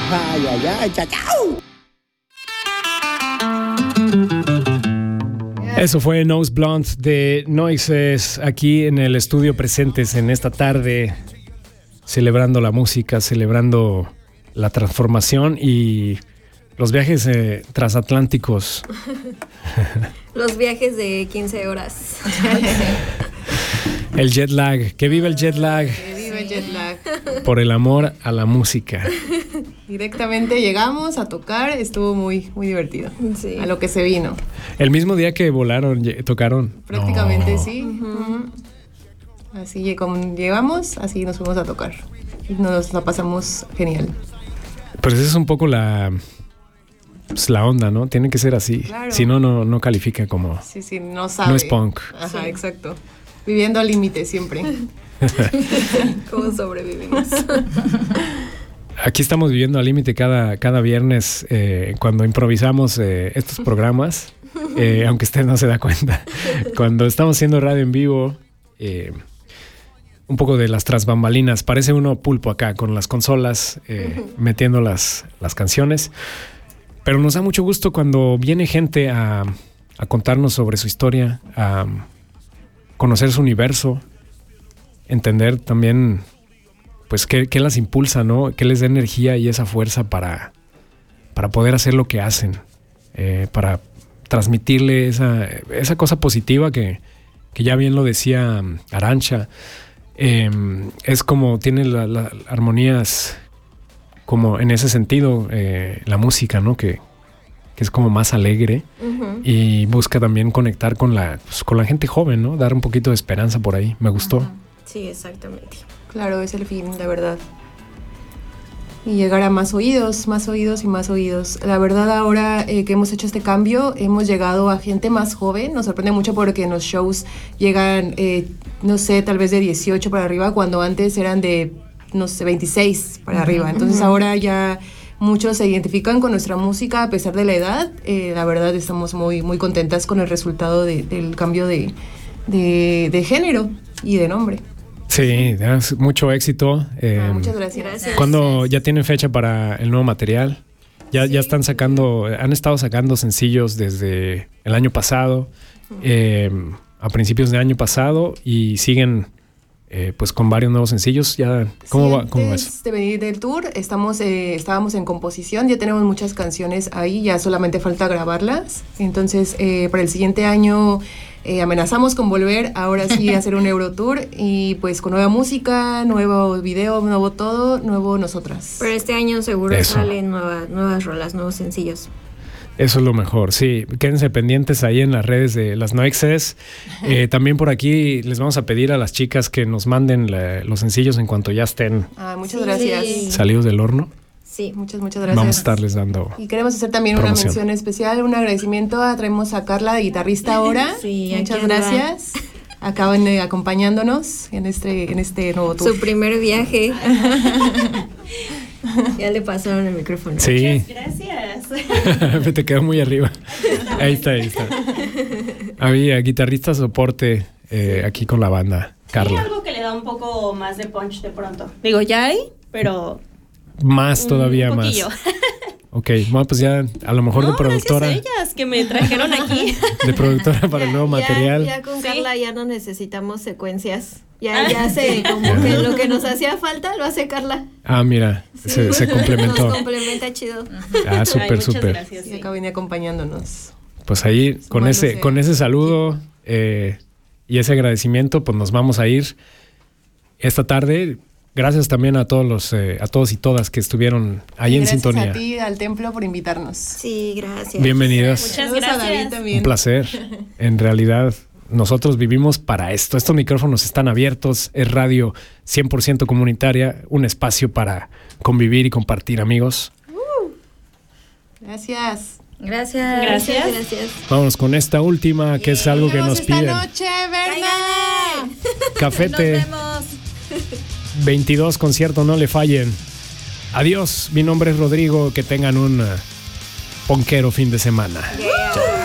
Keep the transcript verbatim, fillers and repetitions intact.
Ay, ay, ay, chao, chao. Eso fue Nose Blunt de Noises, aquí en el estudio presentes en esta tarde, celebrando la música, celebrando la transformación y los viajes eh, transatlánticos. Los viajes de quince horas. El jet lag, que viva el jet lag. Que viva el jet lag. Por el amor a la música. Directamente llegamos a tocar, estuvo muy, muy divertido. Sí. A lo que se vino. El mismo día que volaron, tocaron. Prácticamente No. sí. Uh-huh. Uh-huh. Así como llegamos, así nos fuimos a tocar. Y nos la pasamos genial. Pues esa es un poco la, pues la onda, ¿no? Tiene que ser así. Claro. Si no, no, no califica como... Sí, sí, no sabe. No es punk. Ajá, Sí. exacto. Viviendo al límite siempre. ¿Cómo sobrevivimos? Aquí estamos viviendo al límite cada, cada viernes eh, cuando improvisamos eh, estos programas, eh, aunque usted no se da cuenta. Cuando estamos haciendo radio en vivo, eh, un poco de las tras bambalinas. Parece uno pulpo acá con las consolas, eh, metiendo las, las canciones. Pero nos da mucho gusto cuando viene gente a, a contarnos sobre su historia, a conocer su universo, entender también... pues qué, qué las impulsa, ¿no? Qué les da energía y esa fuerza para, para poder hacer lo que hacen, eh, para transmitirle esa, esa cosa positiva que, que ya bien lo decía Arantxa. Eh, es como tiene las la, armonías como en ese sentido, eh, la música, ¿no? Que, que es como más alegre uh-huh. y busca también conectar con la, pues, con la gente joven, ¿no? Dar un poquito de esperanza por ahí. Me gustó. Uh-huh. Sí, exactamente. Claro, es el fin, la verdad. Y llegar a más oídos, más oídos y más oídos. La verdad, ahora eh, que hemos hecho este cambio, hemos llegado a gente más joven. Nos sorprende mucho porque en los shows llegan, eh, no sé, tal vez de dieciocho para arriba, cuando antes eran de, no sé, veintiséis para arriba. Entonces ahora ya muchos se identifican con nuestra música a pesar de la edad. Eh, la verdad, estamos muy, muy contentas con el resultado de, del cambio de, de, de género y de nombre. Sí, mucho éxito. Eh, ah, muchas gracias. gracias. ¿Cuándo ya tienen fecha para el nuevo material? Ya, sí. ya están sacando, han estado sacando sencillos desde el año pasado, uh-huh. eh, a principios de año pasado, y siguen eh, pues con varios nuevos sencillos. Ya, ¿cómo sí, va? ¿Cómo antes es? de venir del tour, estamos, eh, estábamos en composición, ya tenemos muchas canciones ahí, ya solamente falta grabarlas. Entonces, eh, para el siguiente año... Eh, amenazamos con volver ahora sí a hacer un Eurotour y pues con nueva música, nuevo video, nuevo todo, nuevo nosotras. Pero este año seguro Eso. salen nueva, nuevas rolas, nuevos sencillos. Eso es lo mejor, sí. Quédense pendientes ahí en las redes de las Noises. Eh, también por aquí les vamos a pedir a las chicas que nos manden la, los sencillos en cuanto ya estén ah, muchas sí. gracias. salidos del horno. Sí, muchas, muchas gracias. Vamos a estarles dando. Y queremos hacer también promoción. Una mención especial, un agradecimiento. A, traemos a Carla, de guitarrista ahora. Sí, muchas gracias. Acaban eh, acompañándonos en este, en este nuevo tour. Su primer viaje. Ya le pasaron el micrófono. Sí. Muchas gracias. Te quedó muy arriba. Ahí está, ahí está. Había guitarrista soporte eh, aquí con la banda, Carla. Sí, algo que le da un poco más de punch de pronto. Digo, ya hay, pero... Más todavía un más. poquillo. Ok, bueno, pues ya a lo mejor no, de productora. Gracias a ellas que me trajeron aquí. De productora para ya, el nuevo ya, material. Ya con sí. Carla ya no necesitamos secuencias. Ya, ya sé, como que lo que nos hacía falta lo hace Carla. Ah, mira, Sí. se, se complementó. Nos complementa chido. Ah, súper, súper. Gracias, Y sí. acá viene acompañándonos. Pues ahí, con Sumándose. ese, con ese saludo eh, y ese agradecimiento, pues nos vamos a ir esta tarde. Gracias también a todos los, eh, a todos y todas que estuvieron ahí y en gracias sintonía. Gracias a ti, al templo, por invitarnos. Sí, gracias. Bienvenidas. Muchas Saludos a David gracias. también. Un placer. En realidad, nosotros vivimos para esto. Estos micrófonos están abiertos. Es radio cien por ciento comunitaria. Un espacio para convivir y compartir, amigos. Uh, gracias. Gracias. Gracias. Gracias. Vámonos con esta última, que es algo que nos esta piden. noche, Berna. Cafete. Nos vemos. veintidós conciertos, no le fallen. Adiós, mi nombre es Rodrigo. Que tengan un uh, ponquero fin de semana. Yeah.